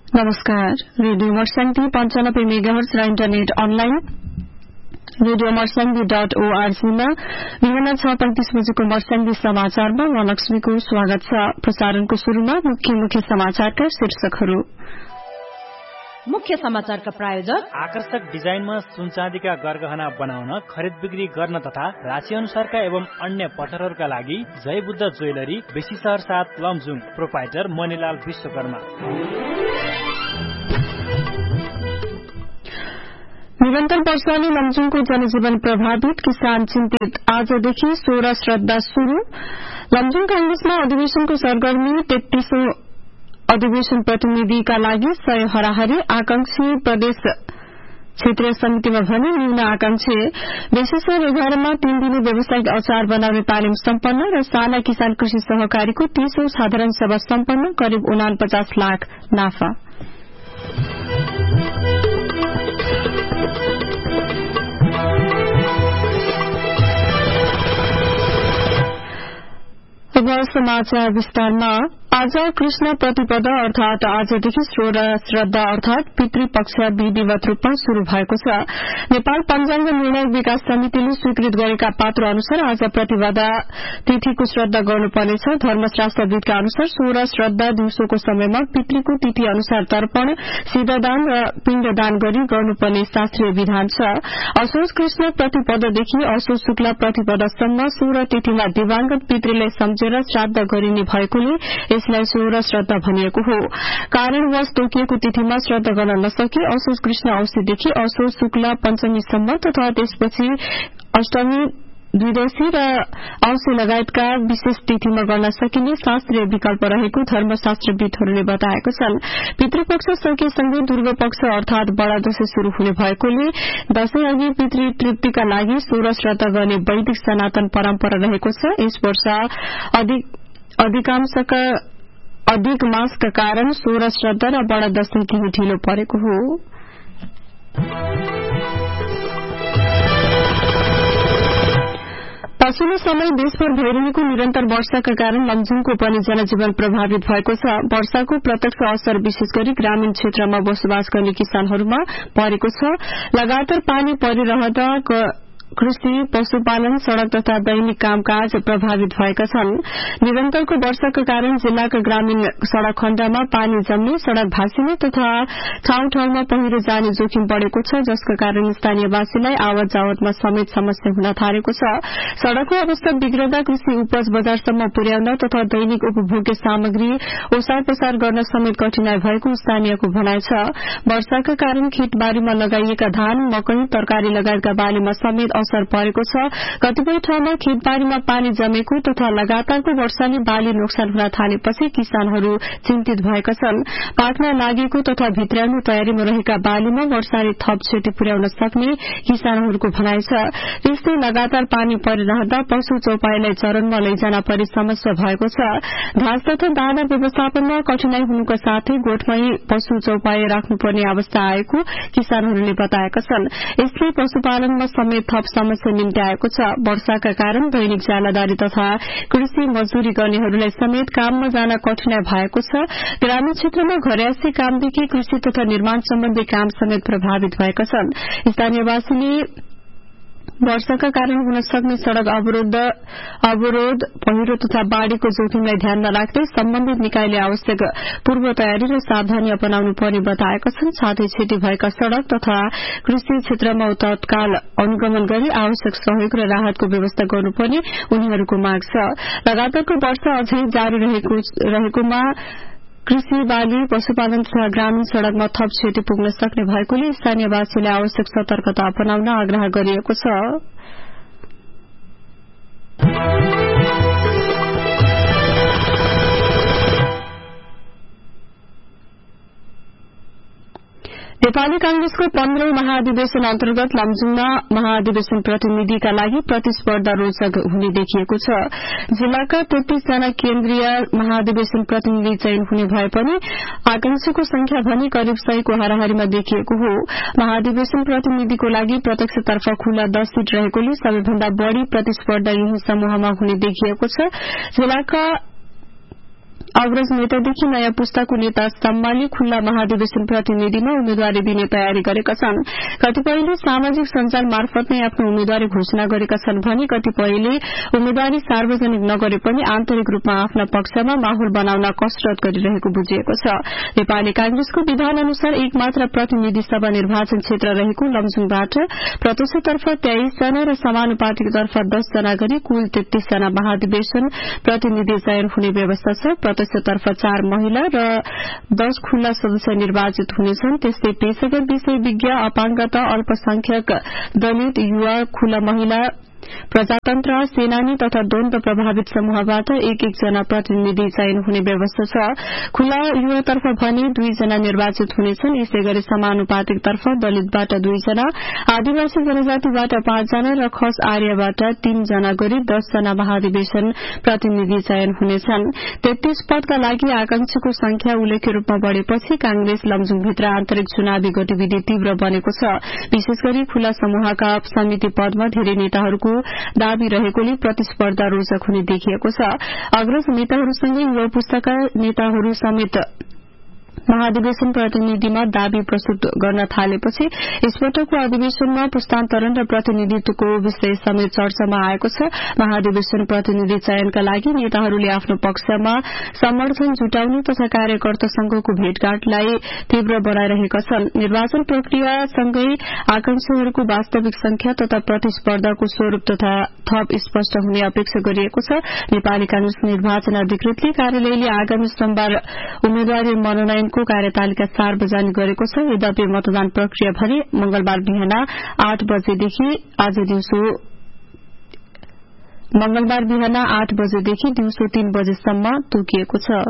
नमस्कार। Radio मर्स्याङ्गी 95 megahertz र internet online radio मर्स्याङ्गी.org मा बिहान 6:35 बजेको मर्स्याङ्गी समाचारमा म लक्ष्मीको स्वागत छ। प्रसारणको शुरूमा मुख्य समाचारका शीर्षकहरू। मुख्य समाचारका प्रायोजक आकर्षक डिजाइनमा सुनचाँदीका गरगहना बनाउन, खरिद बिक्री गर्न तथा राशि अनुसारका एवं अन्य पटरहरूका लागि जय बुद्ध ज्वेलरी, बेसी शहर 7 लमजुङ, प्रोपाइटर मणिलाल विश्वकर्मा। निरन्तर वर्षाले लमजुङको जनजीवन प्रभावित, किसान चिन्तित। आजदेखि 16 श्रद्धा शुरू। लमजुङ कांग्रेसमा अधिवेशनको सरगर्मी। 33औं अधिवेशन प्रतिनिधिका लागि 100 हराहरी। आकांक्षी प्रदेश क्षेत्रीय समितिमा भने न्यून आकांक्षी। विशेषकर 11 मा 3 दिने व्यावसायिक अचार बनाउने तालिम सम्पन्न र साना किसान कृषि सहकारीको 30औं साधारण सभा सम्पन्न। करिब 49 लाख नाफा। अब समाचार विस्तारमा। आज कृष्ण प्रतिपद अर्थात आजदेखि 16 श्रद्धा अर्थात पितृपक्ष विधिवत रूपमा शुरू भएको छ। नेपाल पञ्चाङ्ग निर्णय विकास समितिले स्वीकृत गरेका पात्र अनुसार आज प्रतिपदा तिथिको श्रद्धा गर्नुपर्नेछ। धर्मशास्त्रविदका अनुसार 16 श्रद्धा दिउँसोको समयमा पितृको तिथि अनुसार तर्पण, सिद्धदान र पिण्डदान गरी गर्नुपर्ने शास्त्रीय विधान छ। असोज कृष्ण प्रतिपददेखि असोज शुक्ल प्रतिपदसम्म 16 तिथिमा दिवांगत पितृलाई सम्झेर श्राद्ध गरिने भएकोले यसलाई 16 श्रद्धा भनिएको हो। कारणवश तोकिएको तिथिमा श्रद्ध गर्न नसके असोज कृष्ण औँसीदेखि असोज शुक्ल पञ्चमीसम्म तथा त्यसपछि अष्टमी, द्विदशी र औँसी लगायतका विशेष तिथिमा गर्न सकिने शास्त्रीय विकल्प रहेको धर्मशास्त्रविदहरूले बताएको छन्। पितृपक्ष सकेसँगै दुर्गा पक्ष अर्थात बडा दशैं शुरू हुने भएकोले दशैं अघि पितृ तृप्तिका लागि 16 श्रद्धा गर्ने वैदिक सनातन परम्परा रहेको छ। यस वर्ष अधिक मासका कारण 16 श्रद्धा र बडा दशैं केही ढिलो परेको हो। पछिल्लो समय देशभर भइरहेको निरन्तर वर्षाका कारण लमजुङको पनि जनजीवन प्रभावित भएको छ। वर्षाको प्रत्यक्ष असर विशेष गरी ग्रामीण क्षेत्रमा बसोबास गर्ने किसानहरूमा परेको छ। लगातार पानी परिरहँदा कृषि, पशुपालन, सड़क तथा दैनिक कामकाज प्रभावित भएका छन्। निरन्तरको वर्षाका कारण जिल्लाका ग्रामीण सड़क खण्डमा पानी जम्ने, सड़क भासिने तथा ठाउँ ठाउँमा पहिरो जाने जोखिम बढ़ेको छ, जसका कारण स्थानीयवासीलाई आवत जावतमा समेत समस्या हुन थालेको छ। सड़कको अवस्था बिग्रदा कृषि उपज बजारसम्म पुर्याउन तथा दैनिक उपभोग्य सामग्री ओसार पसार गर्न समेत कठिनाई भएको स्थानीयको भनाइ छ। वर्षाका कारण खेतबारीमा लगाइएका धान, मकै, तरकारी लगायतका बालीमा समेत असर परेको छ। कतिपय ठाउँमा खेतबारीमा पानी जमेको तथा लगातारको वर्षाले बाली नोक्सान हुन थालेपछि किसानहरू चिन्तित भएका छन्। पाक्न लागेको तथा भित्राउने तयारीमा रहेका बालीमा वर्षाले थप क्षति पुर्याउन सक्ने किसानहरूको भनाइ छ। त्यस्तै लगातार पानी परिरहँदा पशु चौपाईलाई चरनमा लैजान परे समस्या भएको छ। घाँस तथा दाना व्यवस्थापनमा कठिनाई हुनुका साथै गोठमै पशु चौपाई राख्नुपर्ने अवस्था आएको किसानहरूले बताएका छन्। यसले पशुपालनमा समेत थप समस्या निम्ति आएको छ। वर्षाका कारण दैनिक ज्यालादारी तथा कृषि मजदूरी गर्नेहरूलाई समेत काममा जान कठिनाई भएको छ। ग्रामीण क्षेत्रमा घरयासी कामदेखि कृषि तथा निर्माण सम्बन्धी काम समेत प्रभावित भएका छन्। स्थानीयवासीले वर्षाका कारण हुन सक्ने सड़क अवरोध, पहिरो तथा बाढ़ीको जोखिमलाई ध्यानमा राख्दै सम्बन्धित निकायले आवश्यक पूर्व तयारी र सावधानी अपनाउनु पर्ने बताएका छन्। साथै क्षति भएका सड़क तथा कृषि क्षेत्रमा तत्काल अनुगमन गरी आवश्यक सहयोग र राहतको व्यवस्था गर्नुपर्ने उनीहरूको माग छ। लगातारको वर्षा अझै जारी रहेकोमा कृषि, बाली, पशुपालन तथा ग्रामीण सड़कमा थप क्षति पुग्न सक्ने भएकोले स्थानीयवासीले आवश्यक सतर्कता अपनाउन आग्रह गरिएको छ। नेपाली कांग्रेसको 15औं महाधिवेशन अन्तर्गत लमजुङमा महाधिवेशन प्रतिनिधिका लागि प्रतिस्पर्धा रोचक हुने देखिएको छ। जिल्लाका 33 जना केन्द्रीय महाधिवेशन प्रतिनिधि चयन हुने भए पनि आकांक्षीको संख्या भने करिब 100 को हाराहारीमा देखिएको हो। महाधिवेशन प्रतिनिधिको लागि प्रत्यक्षतर्फ खुला 10 सीट रहेकोले सबैभन्दा बढ़ी प्रतिस्पर्धा यही समूहमा हुने देखिएको छ। जिल्लाका अग्रज नेतादेखि नयाँ पुस्ताको नेतासम्मले खुल्ला महाधिवेशन प्रतिनिधिमा उम्मेद्वारी दिने तयारी गरेका छन्। कतिपयले सामाजिक सञ्जाल मार्फत नै आफ्नो उम्मेद्वारी घोषणा गरेका छन् भने कतिपयले उम्मेद्वारी सार्वजनिक नगरे पनि आन्तरिक रूपमा आफ्ना पक्षमा माहौल बनाउन कसरत गरिरहेको बुझिएको छ। नेपाली कांग्रेसको विधान अनुसार एकमात्र प्रतिनिधि सभा निर्वाचन क्षेत्र रहेको लमजुङबाट प्रत्यक्षतर्फ 23 जना र समानुपातिकतर्फ 10 जना गरी कुल 33 जना महाधिवेशन प्रतिनिधि चयन हुने व्यवस्था छ। प्रत्यक्षतर्फ 4 महिला र 10 खुल्ला सदस्य निर्वाचित हुनेछन्। त्यस्तै पेशेवर विषय विज्ञ, अपाङ्गता, अल्पसंख्यक, दलित, युवा, खुल्ला महिला, प्रजातन्त्र, सेनानी तथा द्वन्द्व प्रभावित समूहबाट एक जना प्रतिनिधि चयन हुने व्यवस्था छ। खुल्ला युवातर्फ भने 2 जना निर्वाचित हुनेछन्। यसै गरी समानुपातिकतर्फ दलितबाट 2 जना, आदिवासी जनजातिबाट 5 जना र खस आर्यबाट 3 जना गरी 10 जना महाधिवेशन प्रतिनिधि चयन हुनेछन्। 33 पदका लागि आकांक्षीको संख्या उल्लेख्य रूपमा बढ़ेपछि कांग्रेस लमजुङभित्र आन्तरिक चुनावी गतिविधि तीव्र बनेको छ। विशेष गरी खुल्ला समूहका समिति पदमा धेरै नेताहरूको दाबी रहेकोले प्रतिस्पर्धा रोचक हुने देखिएको छ। अग्रज नेताहरूसँगै युवा पुस्ताका नेताहरू समेत महाधिवेशन प्रतिनिधिमा दाबी प्रस्तुत गर्न थालेपछि यसपटकको अधिवेशनमा पुस्तान्तरण र प्रतिनिधित्वको विषय समेत चर्चामा आएको छ। महाधिवेशन प्रतिनिधि चयनका लागि नेताहरूले आफ्नो पक्षमा समर्थन जुटाउने तथा कार्यकर्ता संघको भेटघाटलाई तीव्र बनाइरहेका छन्। निर्वाचन प्रक्रियासँगै आकांक्षीहरूको वास्तविक संख्या तथा प्रतिस्पर्धाको स्वरूप तथा थप स्पष्ट हुने अपेक्षा गरिएको छ। नेपाली कांग्रेस निर्वाचन अधिकृतले कार्यालयले आगामी सोमबार उम्मेद्वारी मनोनयनको कार्यतालिका सार्वजनिक गरेको छ। यद्यपि मतदान प्रक्रिया भने मंगलबार बिहान 8 बजेदेखि दिउँसो 3 बजेसम्म तोकिएको छ।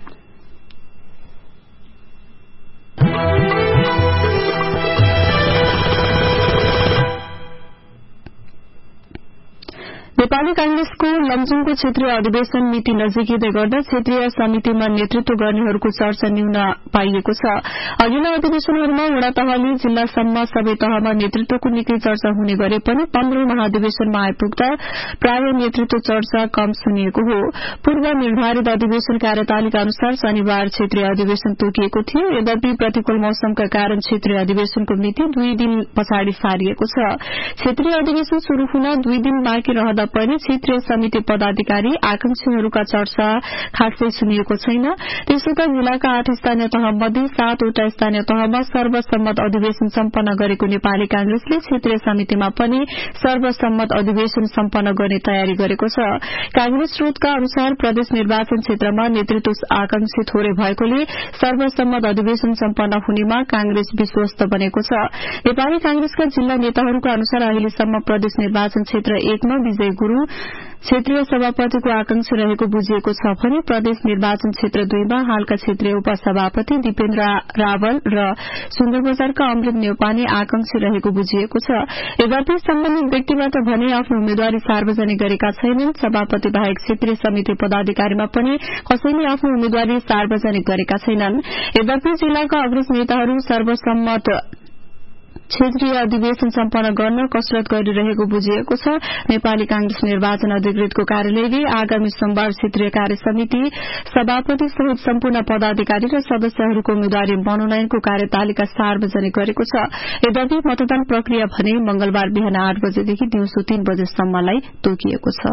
नेपाली कांग्रेसको लमजुङको क्षेत्रीय अधिवेशन मिति नजिकै गर्दा क्षेत्रीय समितिमा नेतृत्व गर्नेहरूको चर्चा न्यून पाइएको छ। अघिल्ला अधिवेशनहरूमा वडा तहले जिल्लासम्म सबै तहमा नेतृत्वको निकै चर्चा हुने गरे पनि 15औं महाधिवेशनमा आइपुग्दा प्राय नेतृत्व चर्चा कम सुनिएको हो। पूर्व निर्धारित अधिवेशन कार्यतालिका अनुसार शनिबार क्षेत्रीय अधिवेशन तोकिएको थियो। यद्यपि प्रतिकूल मौसमका कारण क्षेत्रीय अधिवेशनको मिति 2 दिन पछाडि सारिएको छ। क्षेत्रीय अधिवेशन शुरू हुन 2 दिन बाँकी रहँदा पनि क्षेत्रीय समिति पदाधिकारी आकांक्षीहरूका चर्चा खासै सुनिएको छैन। त्यसो त जिल्लाका 8 स्थानीय तह मध्ये 7 वटा स्थानीय तहमा सर्वसम्मत अधिवेशन सम्पन्न गरेको नेपाली कांग्रेसले क्षेत्रीय समितिमा पनि सर्वसम्मत अधिवेशन सम्पन्न गर्ने तयारी गरेको छ। कांग्रेस स्रोतका अनुसार प्रदेश निर्वाचन क्षेत्रमा नेतृत्व आकांक्षी थोरै भएकोले सर्वसम्मत अधिवेशन सम्पन्न हुनेमा कांग्रेस विश्वस्त बनेको छ। नेपाली कांग्रेसका जिल्ला नेताहरूका अनुसार अहिलेसम्म प्रदेश निर्वाचन क्षेत्र 1 मा विजय गुरूङ क्षेत्रीय सभापतिको आकांक्षा रहेको बुझिएको छ भने प्रदेश निर्वाचन क्षेत्र 2 मा हालका क्षेत्रीय उपसभापति दिपेन्द्र रावल र सुन्दरबजारका अमृत नेउपाने आकांक्षी रहेको बुझिएको छ। यद्यपि सम्बन्धित व्यक्तिबाट भने आफ्नो उम्मेद्वारी सार्वजनिक गरेका छैनन्। सभापति बाहेक क्षेत्रीय समिति पदाधिकारीमा पनि कसैले आफ्नो उम्मेद्वारी सार्वजनिक गरेका छैनन्। यद्यपि जिल्लाका अग्रज नेताहरू सर्वसम्मत क्षेत्रीय अधिवेशन सम्पन्न गर्न कसरत गरिरहेको बुझिएको छ। नेपाली कांग्रेस निर्वाचन अधिकृतको कार्यालयले आगामी सोमबार क्षेत्रीय कार्य समिति सभापति सहित सम्पूर्ण पदाधिकारी र सदस्यहरूको उम्मेद्वारी मनोनयनको कार्यतालिका सार्वजनिक गरेको छ। यद्यपि मतदान प्रक्रिया भने मंगलबार बिहान 8 बजेदेखि दिउँसो 3 बजेसम्मलाई तोकिएको छ।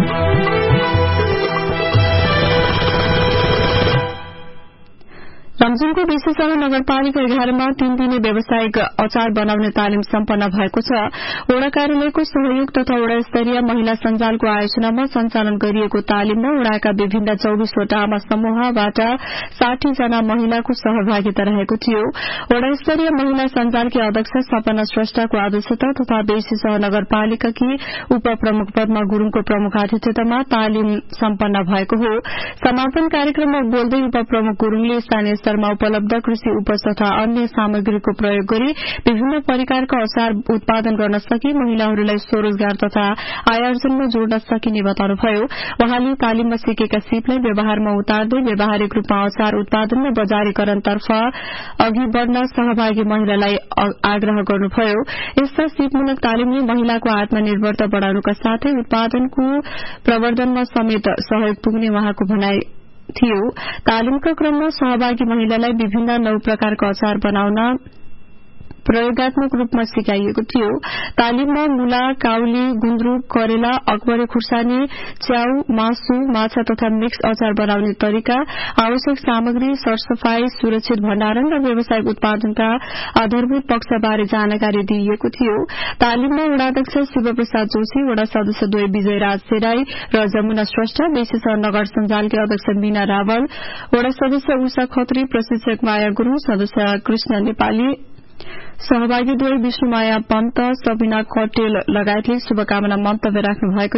लमजुङको विशेषज्ञ नगरपालिका 11 मा 3 दिने व्यावसायिक अचार बनाउने तालिम सम्पन्न भएको छ। वडा कार्यालयको सहयोग तथा वडा स्तरीय महिला सञ्जालको आयोजनामा सञ्चालन गरिएको तालिममा वडाका विभिन्न 24 वटा आमा समूहबाट 60 जना महिलाको सहभागिता रहेको थियो। वडा स्तरीय महिला सञ्जालकी अध्यक्ष सपना श्रेष्ठको अध्यक्षता तथा बेसीसह नगरपालिकाकी उपप्रमुख पद्मा गुरूङको प्रमुख आतिथ्यतामा तालिम सम्पन्न भएको हो। समापन कार्यक्रममा बोल्दै उपप्रमुख गुरूङले स्थानीय स्तरमा उपलब्ध कृषि उपज तथा अन्य सामग्रीको प्रयोग गरी विभिन्न प्रकारका अचार उत्पादन गर्न सकी महिलाहरूलाई स्वरोजगार तथा आयार्जनमा जोड्न सकिने बताउनुभयो। वहाँले तालिममा सिकेका सिपलाई व्यवहारमा उतार्दै व्यावहारिक रूपमा अचार उत्पादन र बजारीकरणतर्फ अघि बढ़न सहभागी महिलालाई आग्रह गर्नुभयो। यस्ता सिपमूलक तालिमले महिलाको आत्मनिर्भरता बढ़ाउनुका साथै उत्पादनको प्रवर्धनमा समेत सहयोग पुग्ने वहाँको भनाई थियो। तालिमका क्रममा सहभागी महिलालाई विभिन्न 9 प्रकारको अचार बनाउन प्रयोगात्मक रूपमा सिकाइएको थियो। तालिममा मूला, काउली, गुन्द्रुक, करेला, अकबरे खुर्सानी, च्याउ, मासु, माछा तथा मिक्स अचार बनाउने तरिका, आवश्यक सामग्री, सरसफाई, सुरक्षित भण्डारण र व्यावसायिक उत्पादनका आधारभूत पक्षबारे जानकारी दिइएको थियो। तालिममा वडाध्यक्ष शिवप्रसाद जोशी, वडा सदस्य 2 विजय राज सेराई र जमुना श्रेष्ठ, बेसी सहर नगर सञ्जालकी अध्यक्ष मीना रावल, वडा सदस्य उषा खत्री, प्रशिक्षक माया गुरूङ, सदस्य कृष्ण नेपाली, सहभागी 2 विष्णुमाया पन्त, सबिना कटेल लगायतले शुभकामना मन्तव्य राख्नु भएको